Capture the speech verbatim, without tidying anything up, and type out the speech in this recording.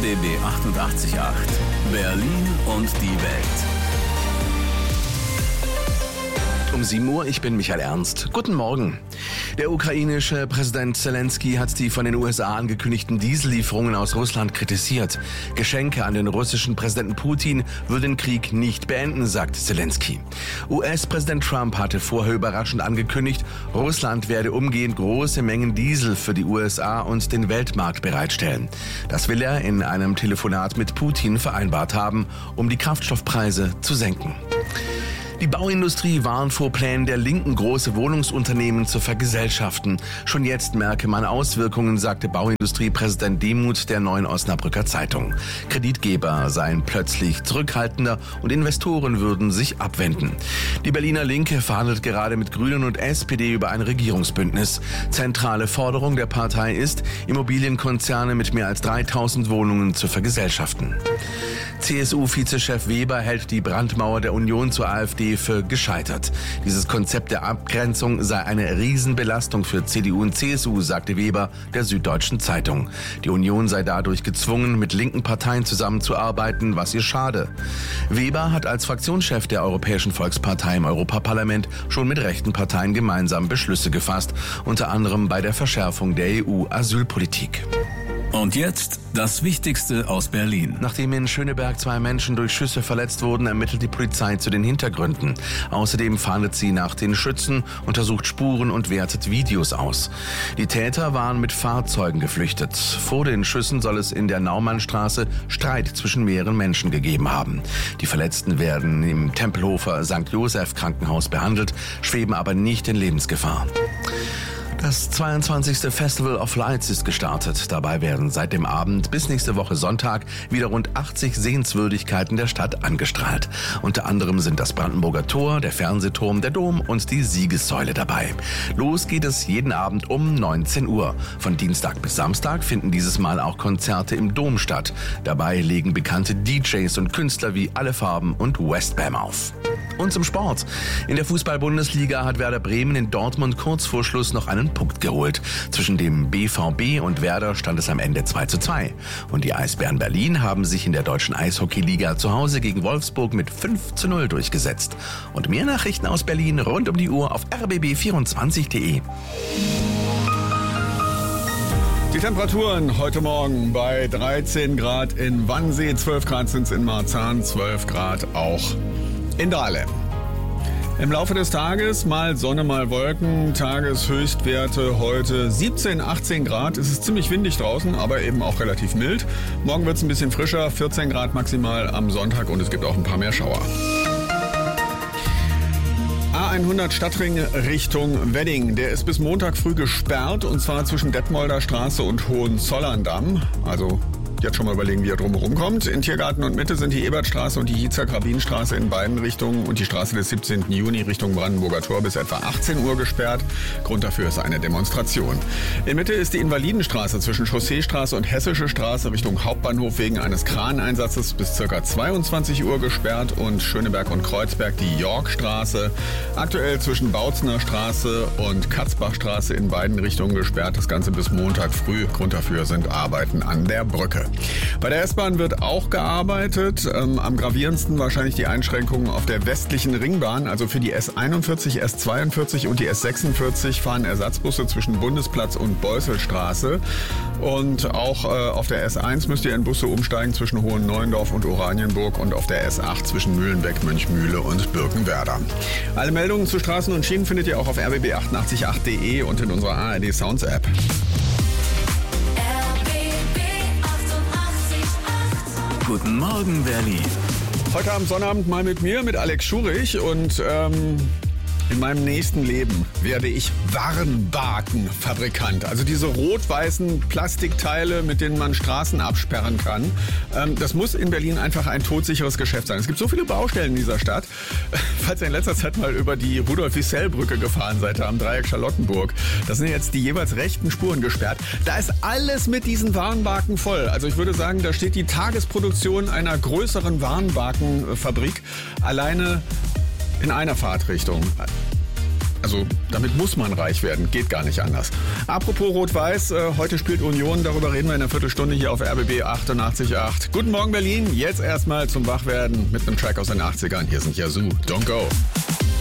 B B achtundachtzig Komma acht. Berlin und die Welt. Um sieben Uhr, ich bin Michael Ernst. Guten Morgen. Der ukrainische Präsident Zelensky hat die von den U S A angekündigten Diesellieferungen aus Russland kritisiert. Geschenke an den russischen Präsidenten Putin würden den Krieg nicht beenden, sagt Zelensky. U S-Präsident Trump hatte vorher überraschend angekündigt, Russland werde umgehend große Mengen Diesel für die U S A und den Weltmarkt bereitstellen. Das will er in einem Telefonat mit Putin vereinbart haben, um die Kraftstoffpreise zu senken. Die Bauindustrie warnt vor Plänen der Linken, große Wohnungsunternehmen zu vergesellschaften. Schon jetzt merke man Auswirkungen, sagte Bauindustriepräsident Demuth der Neuen Osnabrücker Zeitung. Kreditgeber seien plötzlich zurückhaltender und Investoren würden sich abwenden. Die Berliner Linke verhandelt gerade mit Grünen und S P D über ein Regierungsbündnis. Zentrale Forderung der Partei ist, Immobilienkonzerne mit mehr als dreitausend Wohnungen zu vergesellschaften. C S U-Vizechef Weber hält die Brandmauer der Union zur AfD für gescheitert. Dieses Konzept der Abgrenzung sei eine Riesenbelastung für C D U und C S U, sagte Weber der Süddeutschen Zeitung. Die Union sei dadurch gezwungen, mit linken Parteien zusammenzuarbeiten, was ihr schade. Weber hat als Fraktionschef der Europäischen Volkspartei im Europaparlament schon mit rechten Parteien gemeinsam Beschlüsse gefasst, unter anderem bei der Verschärfung der E U-Asylpolitik. Und jetzt das Wichtigste aus Berlin. Nachdem in Schöneberg zwei Menschen durch Schüsse verletzt wurden, ermittelt die Polizei zu den Hintergründen. Außerdem fahndet sie nach den Schützen, untersucht Spuren und wertet Videos aus. Die Täter waren mit Fahrzeugen geflüchtet. Vor den Schüssen soll es in der Naumannstraße Streit zwischen mehreren Menschen gegeben haben. Die Verletzten werden im Tempelhofer Sankt Joseph Krankenhaus behandelt, schweben aber nicht in Lebensgefahr. Das zweiundzwanzigste Festival of Lights ist gestartet. Dabei werden seit dem Abend bis nächste Woche Sonntag wieder rund achtzig Sehenswürdigkeiten der Stadt angestrahlt. Unter anderem sind das Brandenburger Tor, der Fernsehturm, der Dom und die Siegessäule dabei. Los geht es jeden Abend um neunzehn Uhr. Von Dienstag bis Samstag finden dieses Mal auch Konzerte im Dom statt. Dabei legen bekannte D Js und Künstler wie Alle Farben und Westbam auf. Und zum Sport. In der Fußball-Bundesliga hat Werder Bremen in Dortmund kurz vor Schluss noch einen Punkt geholt. Zwischen dem B V B und Werder stand es am Ende zwei zu zwei. Und die Eisbären Berlin haben sich in der deutschen Eishockeyliga zu Hause gegen Wolfsburg mit fünf zu null durchgesetzt. Und mehr Nachrichten aus Berlin rund um die Uhr auf r b b vierundzwanzig punkt d e. Die Temperaturen heute Morgen bei dreizehn Grad in Wannsee, zwölf Grad sind es in Marzahn, zwölf Grad auch in Dahlem. Im Laufe des Tages mal Sonne, mal Wolken, Tageshöchstwerte heute siebzehn, achtzehn Grad. Es ist ziemlich windig draußen, aber eben auch relativ mild. Morgen wird es ein bisschen frischer, vierzehn Grad maximal am Sonntag und es gibt auch ein paar mehr Schauer. A hundert Stadtring Richtung Wedding. Der ist bis Montag früh gesperrt und zwar zwischen Detmolder Straße und Hohenzollerndamm. Also jetzt schon mal überlegen, wie er drumherum kommt. In Tiergarten und Mitte sind die Ebertstraße und die Hiezer-Grabin-Straße in beiden Richtungen und die Straße des siebzehnten Juni Richtung Brandenburger Tor bis etwa achtzehn Uhr gesperrt. Grund dafür ist eine Demonstration. In Mitte ist die Invalidenstraße zwischen Chausseestraße und Hessische Straße Richtung Hauptbahnhof wegen eines Kraneinsatzes bis ca. zweiundzwanzig Uhr gesperrt und Schöneberg und Kreuzberg die Yorkstraße. Aktuell zwischen Bautzner Straße und Katzbachstraße in beiden Richtungen gesperrt. Das Ganze bis Montag früh. Grund dafür sind Arbeiten an der Brücke. Bei der S-Bahn wird auch gearbeitet. Ähm, am gravierendsten wahrscheinlich die Einschränkungen auf der westlichen Ringbahn. Also für die S einundvierzig, S zweiundvierzig und die S sechsundvierzig fahren Ersatzbusse zwischen Bundesplatz und Beusselstraße. Und auch äh, auf der S eins müsst ihr in Busse umsteigen zwischen Hohenneuendorf und Oranienburg und auf der S acht zwischen Mühlenbeck, Mönchmühle und Birkenwerder. Alle Meldungen zu Straßen und Schienen findet ihr auch auf r b b achtundachtzig punkt acht punkt d e und in unserer A R D Sounds App. Guten Morgen, Berlin. Heute am Sonnabend mal mit mir, mit Alex Schurich und ähm, in meinem nächsten Leben werde ich Warnbakenfabrikant. Also diese rot-weißen Plastikteile, mit denen man Straßen absperren kann. Ähm, das muss in Berlin einfach ein todsicheres Geschäft sein. Es gibt so viele Baustellen in dieser Stadt. Falls ihr in letzter Zeit mal über die Rudolf-Wissell-Brücke gefahren seid, am Dreieck Charlottenburg, da sind jetzt die jeweils rechten Spuren gesperrt. Da ist alles mit diesen Warnbaken voll. Also ich würde sagen, da steht die Tagesproduktion einer größeren Warnbakenfabrik alleine in einer Fahrtrichtung. Also damit muss man reich werden, geht gar nicht anders. Apropos Rot-Weiß, äh, heute spielt Union, darüber reden wir in einer Viertelstunde hier auf R B B achtundachtzig Komma acht. Guten Morgen Berlin, jetzt erstmal zum Wachwerden mit einem Track aus den achtzigern. Hier sind Yazoo, Don't Go.